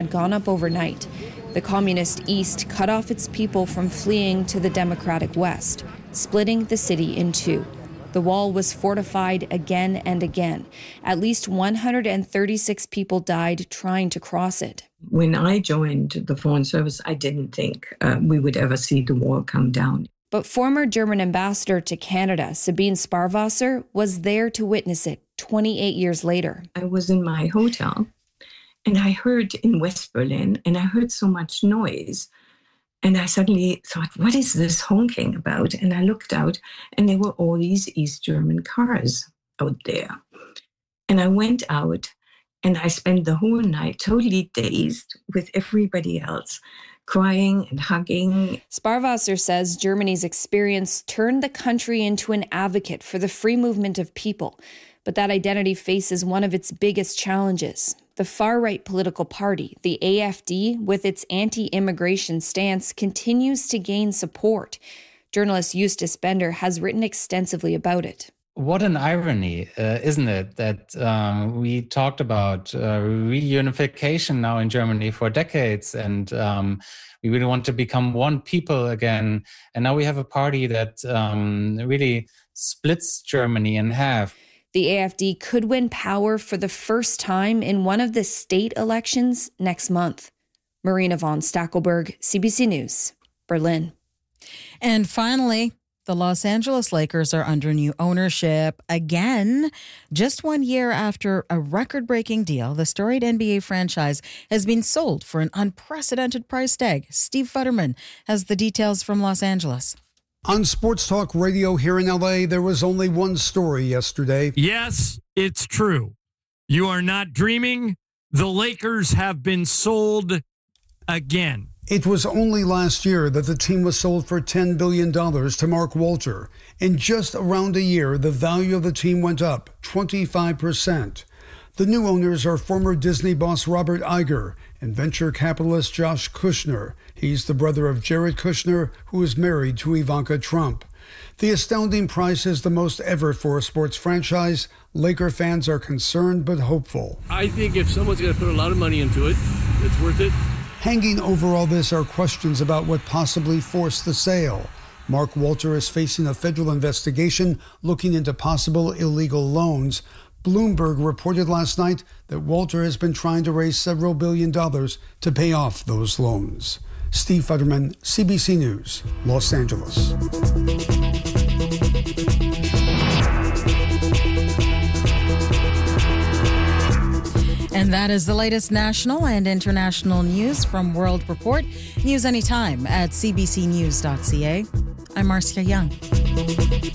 had gone up overnight. The communist East cut off its people from fleeing to the democratic West, splitting the city in two. The wall was fortified again and again. At least 136 people died trying to cross it. When I joined the Foreign Service, I didn't think we would ever see the wall come down. But former German ambassador to Canada, Sabine Sparwasser, was there to witness it 28 years later. I was in my hotel, and I heard in West Berlin, and I heard so much noise. And I suddenly thought, what is this honking about? And I looked out, and there were all these East German cars out there. And I went out, and I spent the whole night totally dazed with everybody else, crying and hugging. Sparwasser says Germany's experience turned the country into an advocate for the free movement of people. But that identity faces one of its biggest challenges. The far-right political party, the AfD, with its anti-immigration stance, continues to gain support. Journalist Eustace Bender has written extensively about it. What an irony, isn't it, that we talked about reunification now in Germany for decades, and we really want to become one people again. And now we have a party that really splits Germany in half. The AfD could win power for the first time in one of the state elections next month. Marina von Stackelberg, CBC News, Berlin. And finally, the Los Angeles Lakers are under new ownership again. Just 1 year after a record-breaking deal, the storied NBA franchise has been sold for an unprecedented price tag. Steve Futterman has the details from Los Angeles. On Sports Talk Radio here in LA, there was only one story yesterday. Yes, it's true. You are not dreaming. The Lakers have been sold again. It was only last year that the team was sold for $10 billion to Mark Walter. In just around a year, the value of the team went up 25%. The new owners are former Disney boss Robert Iger and venture capitalist Josh Kushner. He's the brother of Jared Kushner, who is married to Ivanka Trump. The astounding price is the most ever for a sports franchise. Laker fans are concerned but hopeful. I think if someone's going to put a lot of money into it, it's worth it. Hanging over all this are questions about what possibly forced the sale. Mark Walter is facing a federal investigation looking into possible illegal loans. Bloomberg reported last night that Walter has been trying to raise several $1 billion to pay off those loans. Steve Futterman, CBC News, Los Angeles. And that is the latest national and international news from World Report. News anytime at cbcnews.ca. I'm Marcia Young.